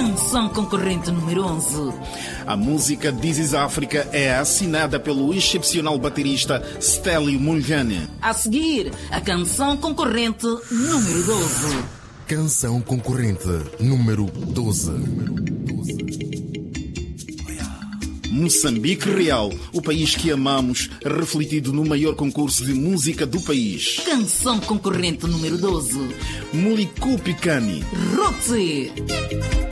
Canção concorrente número 11. A música This is Africa é assinada pelo excepcional baterista Stélio Munjane. A seguir, a canção concorrente número 12. Canção concorrente número 12. Moçambique Real, o país que amamos, refletido no maior concurso de música do país. Canção concorrente número 12. Muliku Picani. Rotse.